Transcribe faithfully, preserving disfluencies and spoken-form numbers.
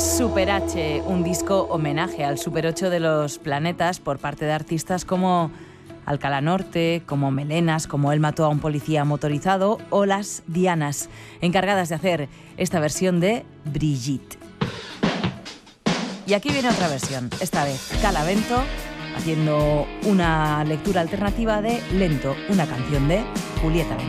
Super H, un disco homenaje al Super ocho de los planetas por parte de artistas como Alcalá Norte, como Melenas, como Él mató a un policía motorizado o las Dianas, encargadas de hacer esta versión de Brigitte. Y aquí viene otra versión, esta vez Calavento, haciendo una lectura alternativa de Lento, una canción de Julieta Venegas.